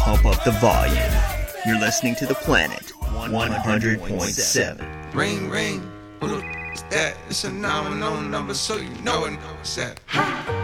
Pump up the volume. You're listening to The Planet 100.7. Ring, ring. Who the f- is that? It's a 910 number, so you know it. What's that?